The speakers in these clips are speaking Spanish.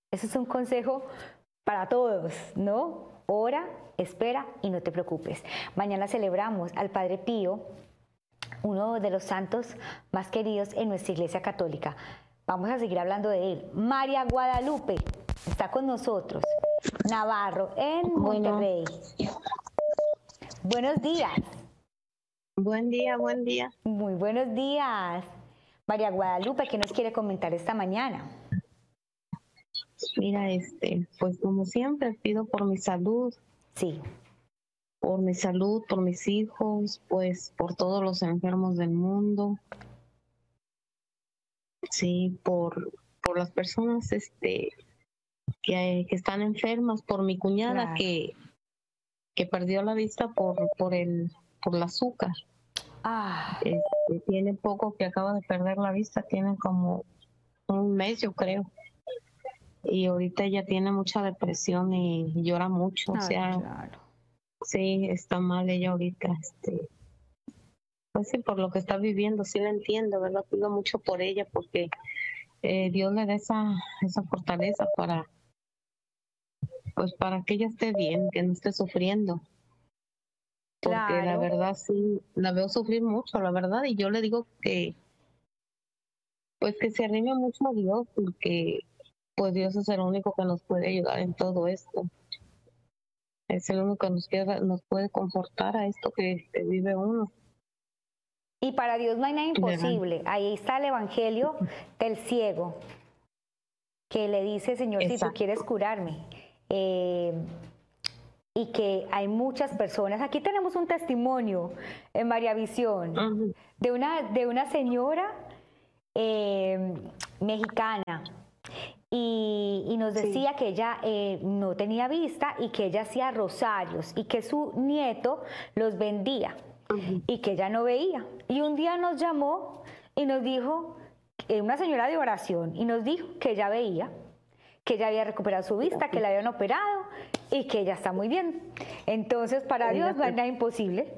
Eso es un consejo para todos, ¿no? Ora, espera y no te preocupes. Mañana celebramos al Padre Pío, uno de los santos más queridos en nuestra Iglesia Católica. Vamos a seguir hablando de él. María Guadalupe está con nosotros, Navarro, en Monterrey. Buenos días. Buen día, buen día. Muy buenos días. María Guadalupe, ¿qué nos quiere comentar esta mañana? Mira, pues como siempre pido por mi salud. Sí. Por mi salud, por mis hijos, pues por todos los enfermos del mundo. Sí, por las personas que están enfermas, por mi cuñada, claro, que perdió la vista por el azúcar. Tiene poco que acaba de perder la vista, tiene como un mes, yo creo. Y ahorita ella tiene mucha depresión y llora mucho. O sea, claro. Sí, está mal ella ahorita. Pues sí, por lo que está viviendo, sí la entiendo, ¿verdad? Pido mucho por ella porque Dios le dé esa fortaleza para que ella esté bien, que no esté sufriendo. Porque claro, la verdad sí, la veo sufrir mucho, la verdad, y yo le digo que pues que se arrime mucho a Dios, porque pues Dios es el único que nos puede ayudar en todo esto. Es el único que nos puede confortar a esto que vive uno. Y para Dios no hay nada imposible. Ahí está el evangelio del ciego, que le dice, Señor, exacto, si tú quieres curarme. Y que hay muchas personas. Aquí tenemos un testimonio en María Visión, uh-huh, de una señora mexicana. Y nos decía, sí, que ella no tenía vista y que ella hacía rosarios y que su nieto los vendía, uh-huh, y que ella no veía. Y un día nos llamó y nos dijo, una señora de oración, y nos dijo que ella veía, que ella había recuperado su vista, que la habían operado y que ella está muy bien. Entonces, para Dios no hay nada imposible.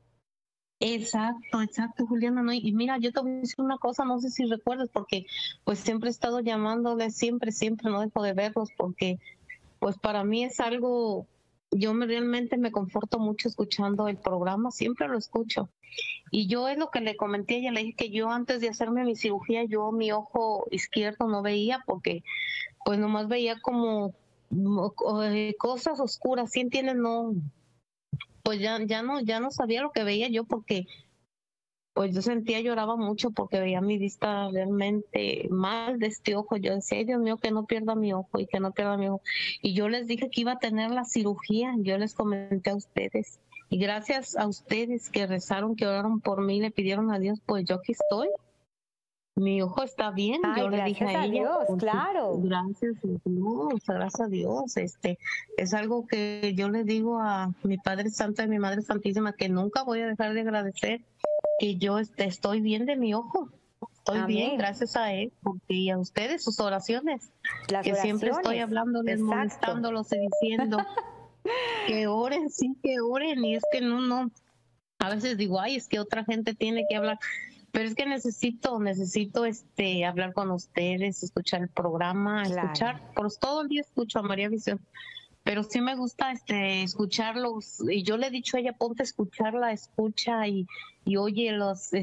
Exacto, Juliana, ¿no? Y mira, yo te voy a decir una cosa, no sé si recuerdas, porque pues siempre he estado llamándoles, siempre, no dejo de verlos, porque pues para mí es algo, realmente me conforto mucho escuchando el programa, siempre lo escucho. Y yo es lo que le comenté a ella, le dije que yo antes de hacerme mi cirugía, mi ojo izquierdo no veía, porque pues nomás veía como cosas oscuras, ¿sí entiendes? No, pues ya no sabía lo que veía yo, porque pues yo lloraba mucho porque veía mi vista realmente mal de este ojo. Yo decía, ay, Dios mío, que no pierda mi ojo y que no pierda mi ojo. Y yo les dije que iba a tener la cirugía, yo les comenté a ustedes. Y gracias a ustedes que rezaron, que oraron por mí, le pidieron a Dios, pues yo aquí estoy. Mi ojo está bien, ay, yo le dije a ella. Dios, claro. Gracias a Dios. Es algo que yo le digo a mi Padre Santo y a mi Madre Santísima, que nunca voy a dejar de agradecer, que yo estoy bien de mi ojo. Estoy Amén. Bien, gracias a él, y a ustedes, sus oraciones. Las que oraciones. Siempre estoy hablándoles, exacto, molestándolos y diciendo que oren, sí, que oren. Y es que no. A veces digo, ay, es que otra gente tiene que hablar. Pero es que necesito hablar con ustedes, escuchar el programa, claro, escuchar, pues todo el día escucho a María Visión, pero sí me gusta escucharlos, y yo le he dicho a ella, ponte a escucharla, escucha y oye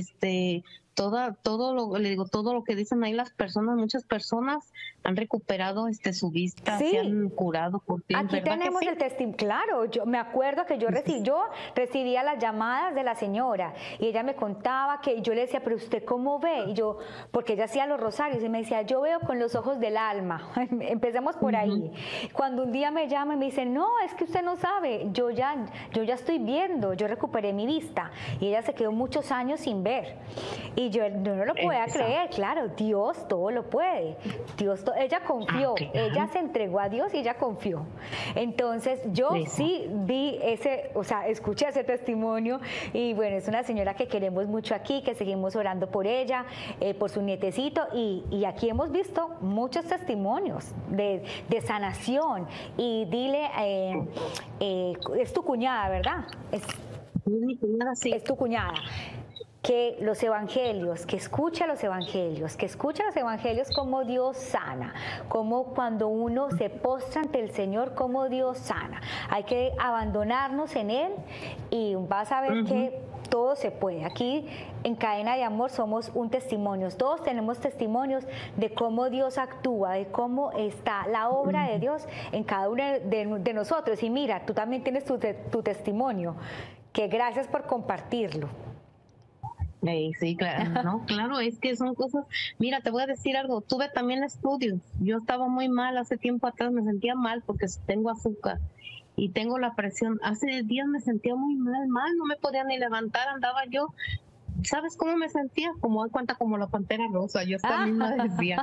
le digo, todo lo que dicen ahí las personas, muchas personas han recuperado su vista, sí, se han curado. Porque aquí tenemos el testimonio, claro, yo me acuerdo que yo recibía las llamadas de la señora y ella me contaba, que yo le decía, pero ¿usted cómo ve? Y yo, porque ella hacía los rosarios y me decía, yo veo con los ojos del alma. Empecemos por ahí. Cuando un día me llama y me dice, no, es que usted no sabe, yo ya estoy viendo, yo recuperé mi vista. Y ella se quedó muchos años sin ver. Y yo no lo podía creer, claro, Dios todo lo puede. Ella confió, claro, ella se entregó a Dios y ella confió. Entonces yo sí vi escuché ese testimonio, y bueno, es una señora que queremos mucho aquí, que seguimos orando por ella, por su nietecito, y aquí hemos visto muchos testimonios de sanación. Y dile, es tu cuñada, ¿verdad? Mi cuñada, sí. Es tu cuñada. que los evangelios, que escucha los evangelios, cómo Dios sana, cómo cuando uno se postra ante el Señor, cómo Dios sana. Hay que abandonarnos en Él y vas a ver que todo se puede. Aquí en Cadena de Amor somos un testimonio. Todos tenemos testimonios de cómo Dios actúa, de cómo está la obra de Dios en cada uno de nosotros. Y mira, tú también tienes tu testimonio, que gracias por compartirlo. Sí, claro, no, claro, es que son cosas. Mira, te voy a decir algo. Tuve también estudios. Yo estaba muy mal hace tiempo atrás, me sentía mal porque tengo azúcar y tengo la presión. Hace días me sentía muy mal, no me podía ni levantar, andaba yo. ¿Sabes cómo me sentía? Como de cuenta, como la pantera rosa. Yo esta misma decía,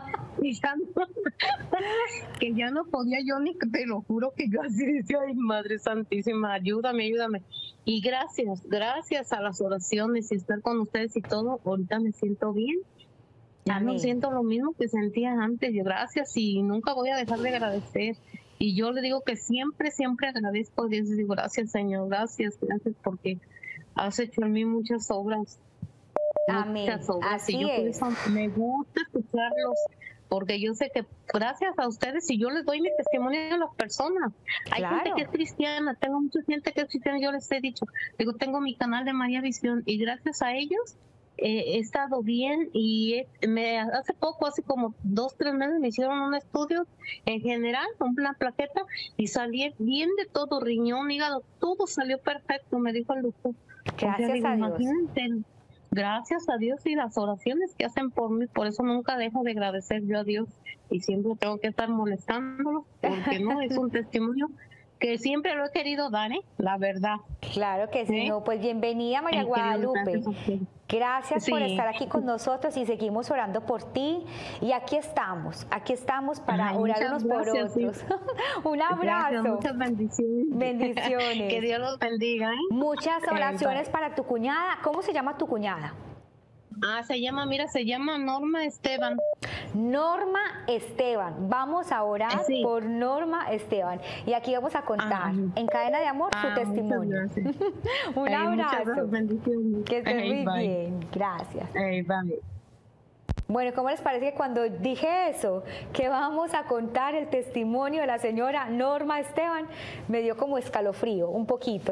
que ya no podía yo ni, te lo juro que yo así decía, ay, Madre Santísima, ayúdame. Y gracias a las oraciones y estar con ustedes y todo, ahorita me siento bien. Ya no siento lo mismo que sentía antes. Gracias, y nunca voy a dejar de agradecer. Y yo le digo que siempre agradezco a Dios. Y digo, gracias, Señor, gracias, porque has hecho en mí muchas obras. Amén. Así y yo es. por eso me gusta escucharlos, porque yo sé que gracias a ustedes, y yo les doy mi testimonio a las personas. Hay gente que es cristiana, tengo mucha gente que es cristiana, yo les he dicho, digo, tengo mi canal de María Visión, y gracias a ellos he estado bien. Y hace poco, hace como 2-3 meses, me hicieron un estudio en general, una plaqueta, y salí bien de todo, riñón, hígado, todo salió perfecto, me dijo el doctor. Gracias a Dios. Imagínate. Gracias a Dios y las oraciones que hacen por mí, por eso nunca dejo de agradecer yo a Dios, y siempre tengo que estar molestándolos, porque no es un testimonio que siempre lo he querido dar, la verdad. Claro que sí, no, pues bienvenida, María Guadalupe. Gracias por estar aquí con nosotros, y seguimos orando por ti. Y aquí estamos para orar unos por otros. Sí. Un abrazo. Gracias, muchas bendiciones. Bendiciones. Que Dios los bendiga. Muchas oraciones para tu cuñada. ¿Cómo se llama tu cuñada? Se llama Norma Esteban. Norma Esteban. Vamos a orar por Norma Esteban. Y aquí vamos a contar en Cadena de Amor su testimonio. Un abrazo. Que estés muy bien. Gracias. Bye. Bueno, ¿cómo les parece que cuando dije eso, que vamos a contar el testimonio de la señora Norma Esteban, me dio como escalofrío, un poquito?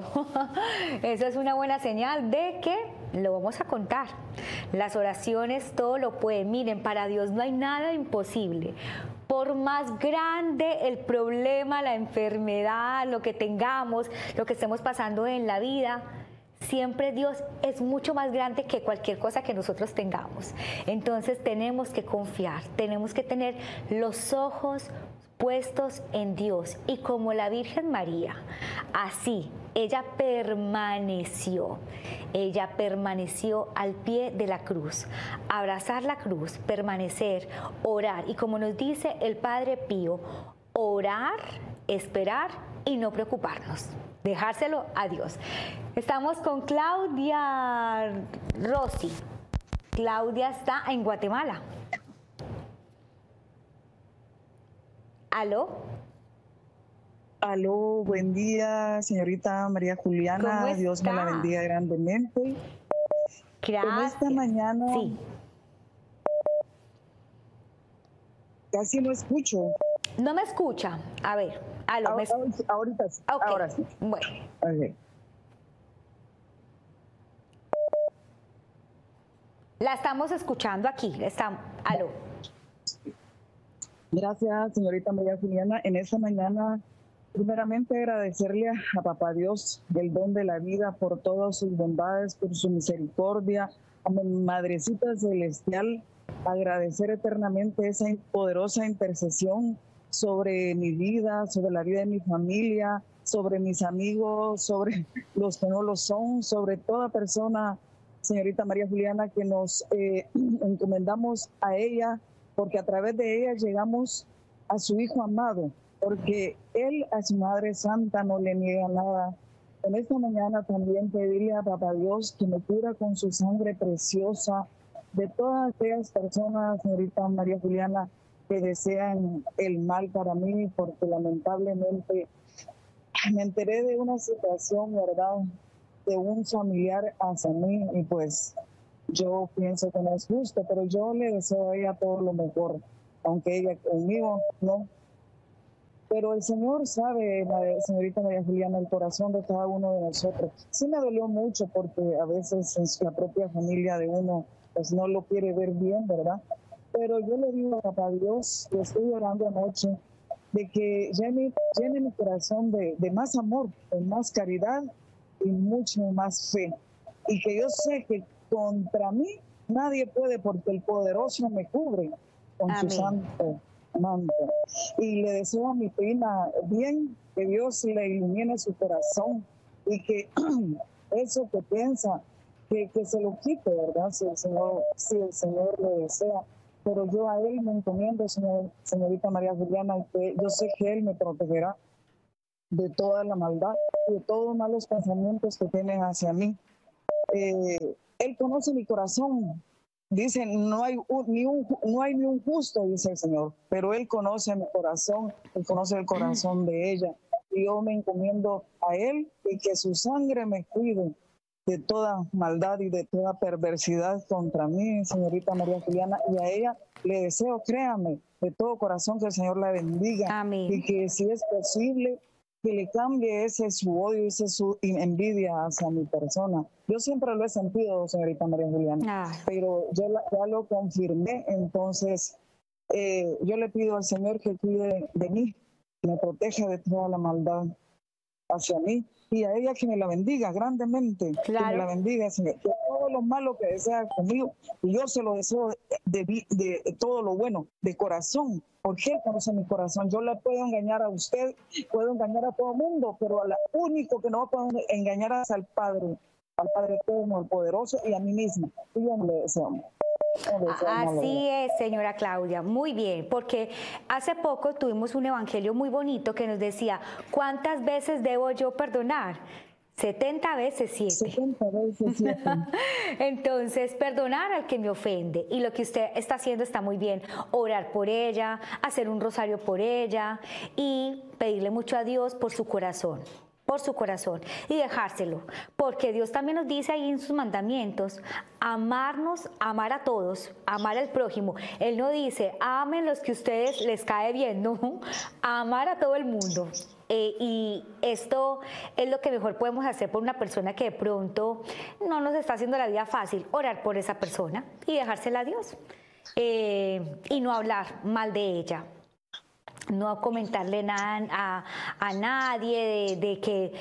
Eso es una buena señal de que lo vamos a contar. Las oraciones todo lo pueden. Miren, para Dios no hay nada imposible. Por más grande el problema, la enfermedad, lo que tengamos, lo que estemos pasando en la vida, siempre Dios es mucho más grande que cualquier cosa que nosotros tengamos. Entonces tenemos que confiar, tenemos que tener los ojos puestos en Dios. Y como la Virgen María, así ella permaneció al pie de la cruz. Abrazar la cruz, permanecer, orar. Y como nos dice el Padre Pío, orar, esperar y no preocuparnos. Dejárselo a Dios. Estamos con Claudia Rossi. Claudia está en Guatemala. ¿Aló? Aló, buen día, señorita María Juliana. Dios me la bendiga grandemente. Gracias. Como esta mañana, sí. Casi no escucho. No me escucha. A ver, aló. Ahorita sí. Okay. Ahora sí. Bueno. Okay. La estamos escuchando aquí. Aló. Gracias, señorita María Juliana. En esta mañana, primeramente agradecerle a Papá Dios del don de la vida, por todas sus bondades, por su misericordia, a mi Madrecita Celestial, agradecer eternamente esa poderosa intercesión sobre mi vida, sobre la vida de mi familia, sobre mis amigos, sobre los que no lo son, sobre toda persona, señorita María Juliana, que nos encomendamos a ella, porque a través de ella llegamos a su Hijo amado, porque Él a su Madre Santa no le niega nada. En esta mañana también pedirle a Papá Dios que me cura con su sangre preciosa de todas aquellas personas, señorita María Juliana, que desean el mal para mí, porque lamentablemente me enteré de una situación, ¿verdad?, de un familiar hacia mí, y pues Yo pienso que no es justo, pero yo le deseo a ella todo lo mejor, aunque ella conmigo no. Pero el Señor sabe, señorita María Juliana, el corazón de cada uno de nosotros. Sí me dolió mucho porque a veces en la propia familia de uno pues no lo quiere ver bien, ¿verdad? Pero yo le digo a papá Dios, le estoy orando anoche, de que llene mi corazón de más amor, de más caridad y mucho más fe. Y que yo sé que contra mí nadie puede, porque el poderoso me cubre con Amén. su santo manto. Y le deseo a mi prima bien, que Dios le ilumine su corazón y que eso que piensa, que se lo quite, ¿verdad? Si el Señor le desea. Pero yo a Él me encomiendo, señorita María Juliana, que yo sé que Él me protegerá de toda la maldad y de todos los malos pensamientos que tienen hacia mí. Él conoce mi corazón. Dicen, no hay ni un justo, dice el Señor, pero Él conoce mi corazón, Él conoce el corazón de ella. Y yo me encomiendo a Él y que su sangre me cuide de toda maldad y de toda perversidad contra mí, señorita María Juliana. Y a ella le deseo, créame, de todo corazón, que el Señor la bendiga. Amén. Y que si es posible, que le cambie ese su odio, ese su envidia hacia mi persona. Yo siempre lo he sentido, señorita María Juliana, pero yo ya lo confirmé. Entonces yo le pido al Señor que cuide de mí, que me proteja de toda la maldad hacia mí, y a ella que me la bendiga grandemente, claro, que me la bendiga, Señor, que todo lo malo que desea conmigo, y yo se lo deseo de todo lo bueno, de corazón, porque Él conoce mi corazón. Yo le puedo engañar a usted, puedo engañar a todo el mundo, pero a la único que no puedo engañar es al Padre Eterno, al Poderoso, y a mí misma. Y yo no le deseo. Así es, señora Claudia, muy bien, porque hace poco tuvimos un evangelio muy bonito que nos decía, ¿cuántas veces debo yo perdonar? 70 veces 7. 70 veces 7. Entonces, perdonar al que me ofende. Y lo que usted está haciendo está muy bien. Orar por ella, hacer un rosario por ella y pedirle mucho a Dios por su corazón y dejárselo, porque Dios también nos dice ahí en sus mandamientos, amarnos, amar a todos, amar al prójimo. Él no dice, amen los que a ustedes les cae bien, no, amar a todo el mundo. Y esto es lo que mejor podemos hacer por una persona que de pronto no nos está haciendo la vida fácil, orar por esa persona y dejársela a Dios, y no hablar mal de ella. No comentarle nada a nadie de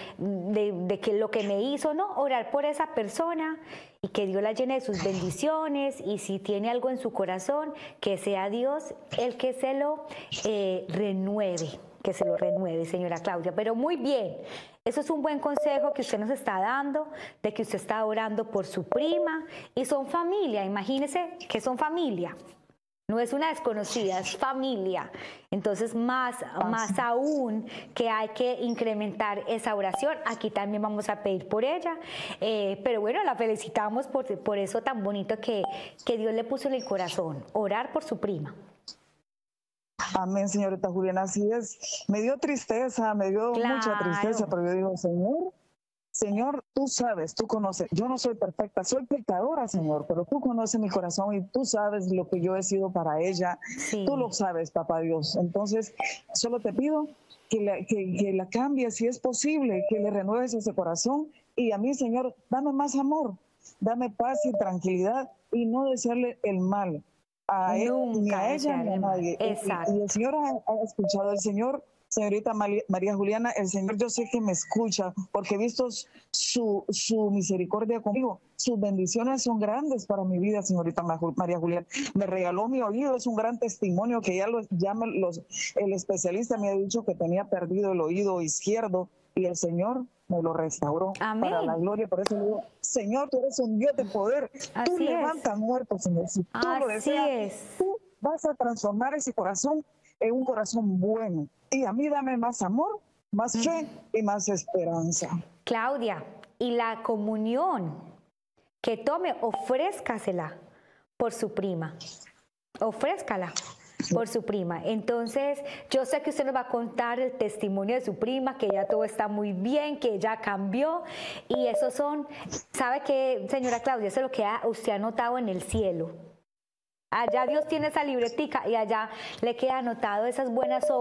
que lo que me hizo, no, orar por esa persona y que Dios la llene de sus bendiciones, y si tiene algo en su corazón, que sea Dios el que se lo renueve, señora Claudia. Pero muy bien, eso es un buen consejo que usted nos está dando, de que usted está orando por su prima, y son familia, imagínese que son familia. No es una desconocida, es familia. Entonces, más aún que hay que incrementar esa oración. Aquí también vamos a pedir por ella. Pero bueno, la felicitamos por eso tan bonito que Dios le puso en el corazón. Orar por su prima. Amén, señorita Juliana, así es. Me dio tristeza, mucha tristeza, pero yo digo, Señor, tú sabes, tú conoces, yo no soy perfecta, soy pecadora, Señor, pero tú conoces mi corazón y tú sabes lo que yo he sido para ella. Sí. Tú lo sabes, papá Dios. Entonces, solo te pido que la cambies, si es posible, que le renueves ese corazón. Y a mí, Señor, dame más amor, dame paz y tranquilidad, y no desearle el mal a él, ni a ella, ni a nadie. Y el Señor ha escuchado, el Señor. Señorita María Juliana, el Señor yo sé que me escucha, porque he visto su misericordia conmigo. Sus bendiciones son grandes para mi vida, señorita María Juliana. Me regaló mi oído, es un gran testimonio que el especialista me ha dicho que tenía perdido el oído izquierdo, y el Señor me lo restauró. Amén. Para la gloria. Por eso digo, Señor, tú eres un Dios de poder. Así tú levantas muertos, Señor. Si tú lo deseas, tú vas a transformar ese corazón en un corazón bueno. Y a mí dame más amor, más fe y más esperanza. Claudia, y la comunión que tome, ofrézcasela por su prima. Ofrézcala. por su prima. Entonces, yo sé que usted nos va a contar el testimonio de su prima, que ya todo está muy bien, que ella cambió, y esos son, ¿sabe qué, señora Claudia? Eso es lo que usted ha anotado en el cielo. Allá Dios tiene esa libretica y allá le queda anotado esas buenas obras